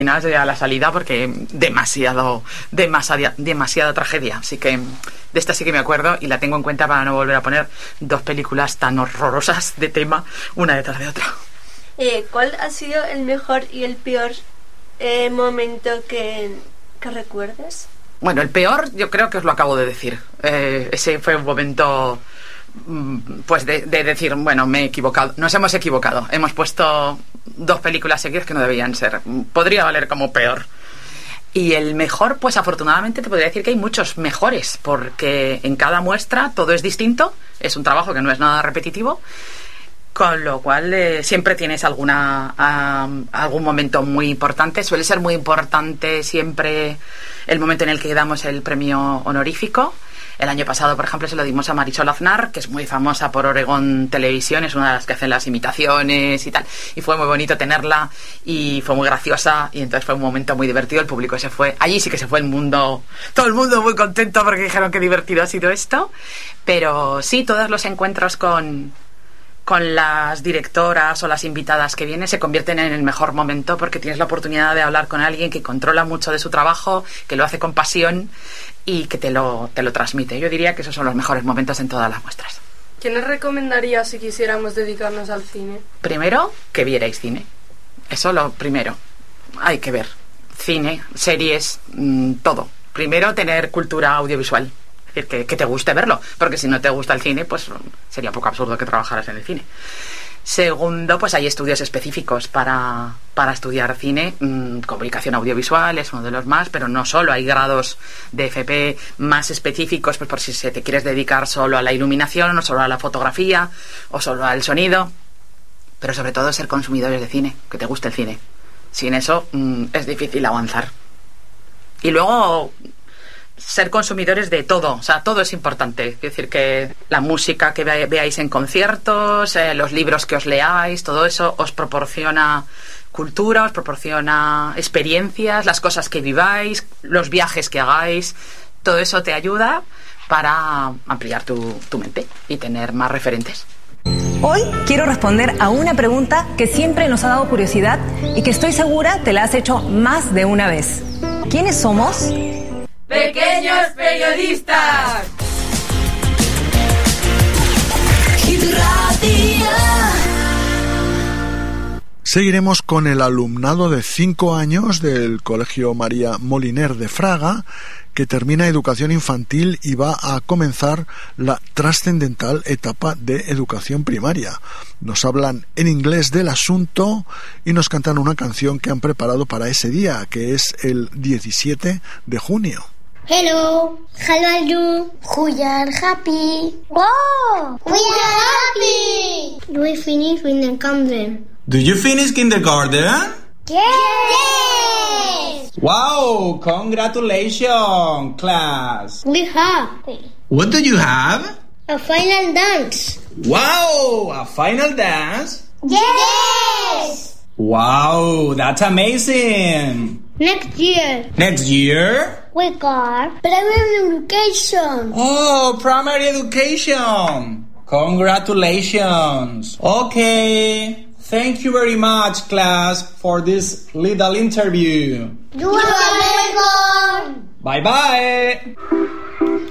final sería la salida porque demasiada tragedia. Así que de esta sí que me acuerdo y la tengo en cuenta para no volver a poner 2 películas tan horrorosas de tema una detrás de otra. ¿Cuál ha sido el mejor y el peor momento que recuerdes? Bueno, el peor yo creo que os lo acabo de decir. Ese fue un momento pues de decir, bueno, me he equivocado. Nos hemos equivocado. Hemos puesto 2 películas seguidas que no debían ser. Podría valer como peor. Y el mejor, pues afortunadamente te podría decir que hay muchos mejores, porque en cada muestra todo es distinto. Es un trabajo que no es nada repetitivo. Con lo cual siempre tienes algún momento muy importante. Suele ser muy importante siempre el momento en el que damos el premio honorífico. El año pasado, por ejemplo, se lo dimos a Marisol Aznar, que es muy famosa por Oregón Televisión, es una de las que hacen las imitaciones y tal. Y fue muy bonito tenerla y fue muy graciosa y entonces fue un momento muy divertido. El público se fue. Allí sí que se fue el mundo, todo el mundo muy contento porque dijeron que divertido ha sido esto. Pero sí, todos los encuentros con las directoras o las invitadas que vienen se convierten en el mejor momento porque tienes la oportunidad de hablar con alguien que controla mucho de su trabajo, que lo hace con pasión y que te lo transmite. Yo diría que esos son los mejores momentos en todas las muestras. ¿Qué nos recomendarías si quisiéramos dedicarnos al cine? Primero, que vierais cine. Eso lo primero. Hay que ver cine, series, todo. Primero, tener cultura audiovisual. Es decir, que te guste verlo, porque si no te gusta el cine, pues sería un poco absurdo que trabajaras en el cine. Segundo, pues hay estudios específicos para estudiar cine. Comunicación audiovisual es uno de los más, pero no solo. Hay grados de FP más específicos, pues por si te quieres dedicar solo a la iluminación, o solo a la fotografía, o solo al sonido. Pero sobre todo ser consumidores de cine, que te guste el cine. Sin eso es difícil avanzar. Y luego ser consumidores de todo, o sea, todo es importante. Es decir, que la música que veáis en conciertos, los libros que os leáis, todo eso os proporciona cultura, os proporciona experiencias, las cosas que viváis, los viajes que hagáis, todo eso te ayuda para ampliar tu mente y tener más referentes. Hoy quiero responder a una pregunta que siempre nos ha dado curiosidad y que estoy segura te la has hecho más de una vez. ¿Quiénes somos? ¡Pequeños periodistas! Seguiremos con el alumnado de 5 años del Colegio María Moliner de Fraga, que termina educación infantil y va a comenzar la trascendental etapa de educación primaria. Nos hablan en inglés del asunto y nos cantan una canción que han preparado para ese día, que es el 17 de junio. Hello, how are you? We are happy. Wow, we are happy. We finish kindergarten. Do you finish kindergarten? Yes. Wow, congratulations, class. We happy. What do you have? A final dance. Wow, a final dance? Yes. Wow, that's amazing. Next year. Next year? We got primary education. Oh, primary education. Congratulations. Okay. Thank you very much, class, for this little interview. You are welcome. Bye-bye.